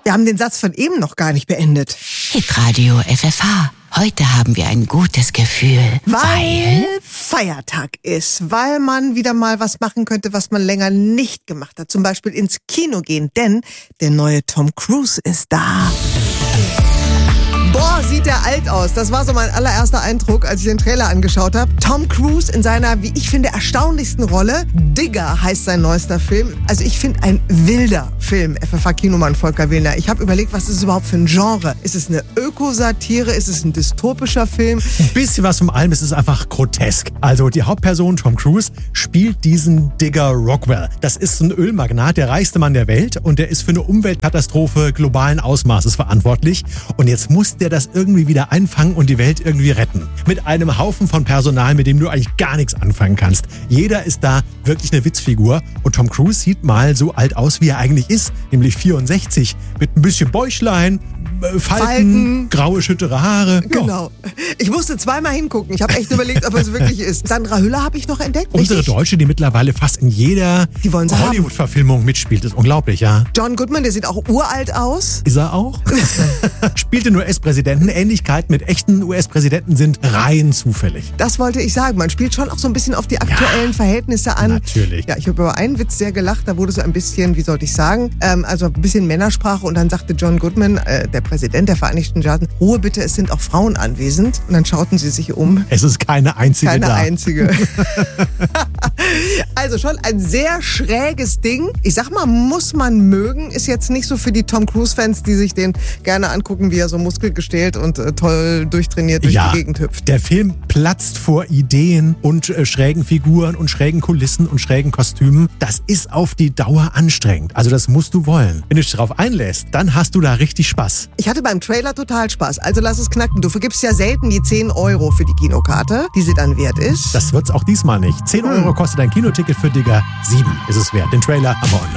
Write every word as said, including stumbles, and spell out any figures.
Wir haben den Satz von eben noch gar nicht beendet. Hitradio F F H. Heute haben wir ein gutes Gefühl, weil, weil Feiertag ist, weil man wieder mal was machen könnte, was man länger nicht gemacht hat. Zum Beispiel ins Kino gehen, denn der neue Tom Cruise ist da. Boah, sieht der alt aus. Das war so mein allererster Eindruck, als ich den Trailer angeschaut habe. Tom Cruise in seiner, wie ich finde, erstaunlichsten Rolle. Digger heißt sein neuester Film. Also ich finde, ein wilder Film. F F H-Kinomann Volker Willner. Ich habe überlegt, was ist es überhaupt für ein Genre? Ist es eine Ökosatire? Ist es ein dystopischer Film? Ein bisschen was von allem. Es ist einfach grotesk. Also die Hauptperson, Tom Cruise, spielt diesen Digger Rockwell. Das ist ein Ölmagnat, der reichste Mann der Welt. Und der ist für eine Umweltkatastrophe globalen Ausmaßes verantwortlich. Und jetzt muss der das irgendwie wieder einfangen und die Welt irgendwie retten. Mit einem Haufen von Personal, mit dem du eigentlich gar nichts anfangen kannst. Jeder ist da wirklich eine Witzfigur. Und Tom Cruise sieht mal so alt aus, wie er eigentlich ist. Nämlich vierundsechzig. Mit ein bisschen Bäuchlein, Falten, Falten, graue, schüttere Haare. Genau. Ich musste zweimal hingucken. Ich habe echt überlegt, ob es wirklich ist. Sandra Hüller habe ich noch entdeckt. Unsere richtig? Deutsche, die mittlerweile fast in jeder Hollywood-Verfilmung mitspielt. Das ist unglaublich, ja. John Goodman, der sieht auch uralt aus. Ist er auch? Spielte nur U S-Präsidenten. Ähnlichkeiten mit echten U S-Präsidenten sind rein zufällig. Das wollte ich sagen. Man spielt schon auch so ein bisschen auf die aktuellen ja, Verhältnisse an. Natürlich. Ja, ich habe über einen Witz sehr gelacht. Da wurde so ein bisschen, wie soll ich sagen, ähm, also ein bisschen Männersprache. Und dann sagte John Goodman, äh, der Präsident der Vereinigten Staaten, Ruhe bitte, es sind auch Frauen anwesend. Und dann schauten sie sich um. Es ist keine einzige Keine da. einzige. Also schon ein sehr schräges Ding. Ich sag mal, muss man mögen. Ist jetzt nicht so für die Tom Cruise-Fans, die sich den gerne angucken, wie er so muskelgestählt und äh, toll durchtrainiert durch ja, die Gegend hüpft. Der Film platzt vor Ideen und äh, schrägen Figuren und schrägen Kulissen und schrägen Kostümen. Das ist auf die Dauer anstrengend. Also das musst du wollen. Wenn du dich darauf einlässt, dann hast du da richtig Spaß. Ich hatte beim Trailer total Spaß. Also lass es knacken. Du vergibst ja selten die zehn Euro für die Kinokarte, die sie dann wert ist. Das wird's auch diesmal nicht. zehn Euro kostet ein Kinoticket für Digger. sieben ist es wert. Den Trailer haben wir online.